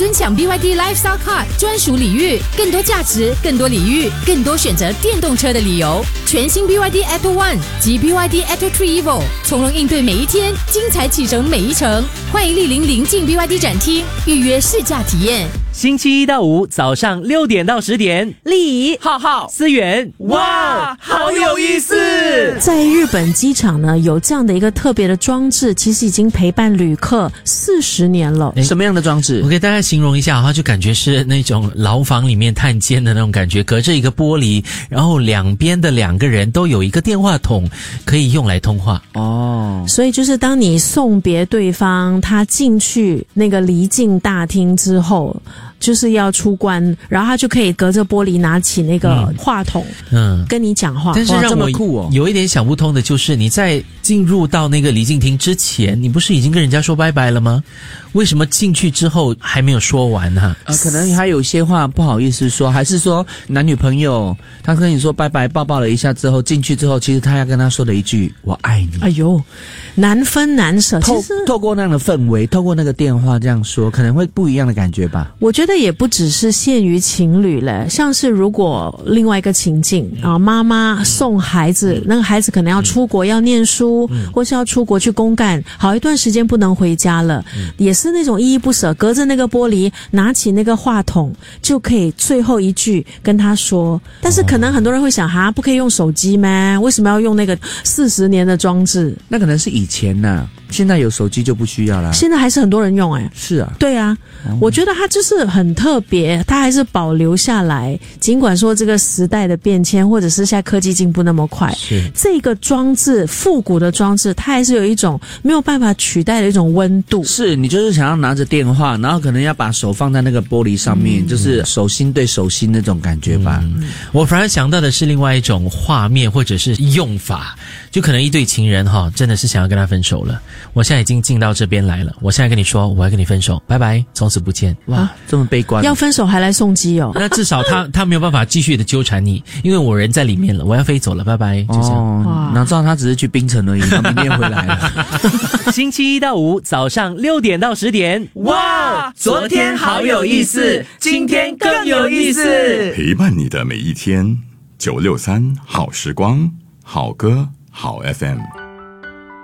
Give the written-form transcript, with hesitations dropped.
尊享 BYD Lifestyle Card 专属礼遇，更多价值，更多礼遇，更多选择电动车的理由。全新 BYD Atto One 及 BYD Atto 3 Evo， 从容应对每一天，精彩启程每一程。欢迎莅临邻近 BYD 展厅，预约试驾体验。 星期一到五早上6点到10点， 丽浩浩思源， 哇，好有意思！ 在日本机场呢，有这样的一个特别的装置，其实已经陪伴旅客40年了。 什么样的装置？ 我给大家形容一下，它就感觉是那种牢房里面探监的那种感觉，隔着一个玻璃，然后两边的2个人都有一个电话筒，可以用来通话。 哦， 所以就是当你送别对方，他进去那个离境大厅之后，就是要出关，然后他就可以隔着玻璃拿起那个话筒，跟你讲话。 但是让我酷有一点想不通的就是，你在进入到那个离境厅之前，你不是已经跟人家说拜拜了吗？为什么进去之后还没有说完呢？ 可能还有些话不好意思说，还是说男女朋友他跟你说拜拜，抱抱了一下之后，进去之后，其实他要跟他说的一句“我爱你”。 哎呦，难分难舍。其实透过那样的氛围，透过那个电话这样说，可能会不一样的感觉吧。 我觉得也不只是限于情侣嘞，像是如果另外一个情境啊，妈妈送孩子，那个孩子可能要出国要念书，或是要出国去公干，好一段时间不能回家了，也是那种依依不舍，隔着那个玻璃拿起那个话筒就可以最后一句跟他说。但是可能很多人会想，哈，不可以用手机吗？为什么要用那个40年的装置？ 那可能是以前呐，现在有手机就不需要啦。 现在还是很多人用是啊， 对啊，我觉得它就是很特别，它还是保留下来。尽管说这个时代的变迁，或者是现在科技进步那么快，这个装置复古的装置，它还是有一种没有办法取代的一种温度。 是你就是想要拿着电话，然后可能要把手放在那个玻璃上面，就是手心对手心那种感觉吧。 我反而想到的是另外一种画面或者是用法，就可能一对情人真的是想要跟他分手了。我现在已经进到这边来了，我现在跟你说我要跟你分手，拜拜，从此不见。 哇，这么悲观。 要分手还来送机哦。 那至少他没有办法继续的纠缠你，因为我人在里面了，我要飞走了，拜拜，就这样。 哪知道他只是去槟城而已，他明天回来了。 星期一到五早上6点到10点， 哇，昨天好有意思，今天更有意思， 陪伴你的每一天。963好时光，好歌好 FM。